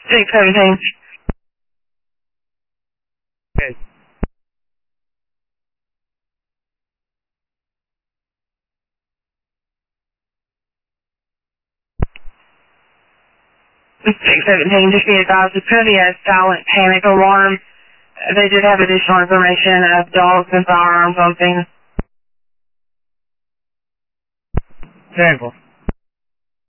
617. Okay. Six 17, just be advised, the put a silent panic alarm. They did have additional information of dogs and firearms on things. Example.